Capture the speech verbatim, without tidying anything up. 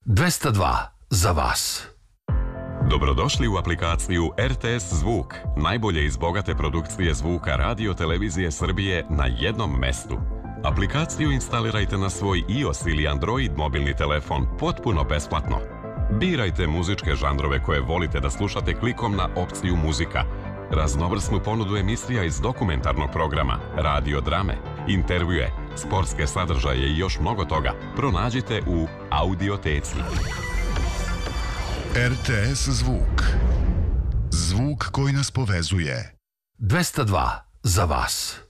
dvesta dva za vas. Dobrodošli u aplikaciju R T S Zvuk, najbolje iz bogate produkcije zvuka Radio Televizije Srbije na jednom mestu. Aplikaciju instalirajte na svoj iOS ili Android mobilni telefon potpuno besplatno. Birajte muzičke žanrove koje volite da slušate klikom na opciju muzika. Raznovrsnu ponudu emisija iz dokumentarnog programa, radio drame, intervjue, sportske sadržaje i još mnogo toga pronađite u Audioteci. R T S Zvuk. Zvuk koji nas povezuje. dvesta dva za vas.